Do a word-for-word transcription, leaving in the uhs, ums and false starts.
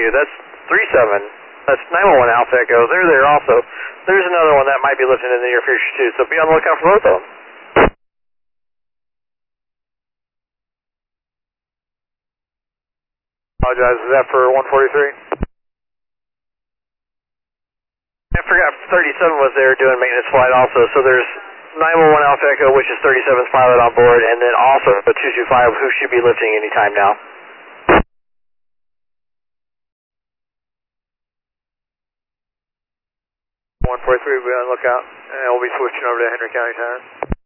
you. That's three seven. That's nine one one Alpha Echo. They're there also. There's another one that might be lifting in the near future too, so be on the lookout for both of them. Apologize, is that for one forty-three? I forgot thirty-seven was there doing maintenance flight also, so there's nine one one Alpha Echo, which is thirty-seven's pilot on board, and then also a two two five who should be lifting anytime now. one forty-three, we'll be on the lookout, and we'll be switching over to Henry County time.